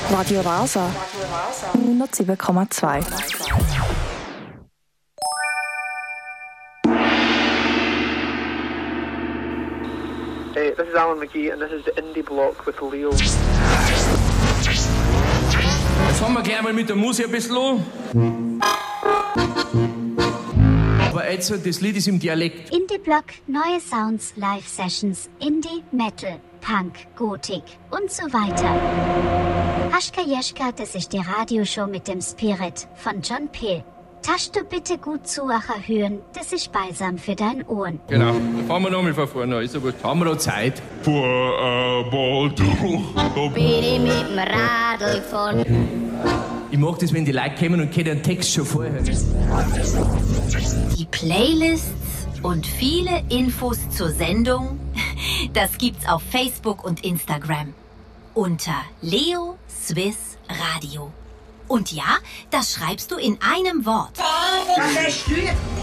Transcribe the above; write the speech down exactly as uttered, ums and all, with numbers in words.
Radio Rasa hundertsieben Komma zwei. Hey, this is Alan McGee and this is the Indie Block with Leo. Jetzt fangen wir gleich mal mit der Musik ein bisschen an. Aber jetzt, das Lied ist im Dialekt. Indie Block, neue Sounds, Live-Sessions, Indie, Metal, Punk, Gothic und so weiter. Haschka Jeschka, das ist die Radioshow mit dem Spirit von John Peel. Tasch du bitte gut zu, acher hören, das ist balsam für dein Ohren. Genau, dann fahren wir nochmal von vorne an. Ist aber, haben wir noch Zeit? Vor ein paar Tagen bin ich mit dem Radl gefahren. Ich mag das, wenn die Leute kommen und kennen den Text schon vorher. Die Playlists und viele Infos zur Sendung, das gibt's auf Facebook und Instagram unter Leo Swiss Radio. Und ja, das schreibst du in einem Wort.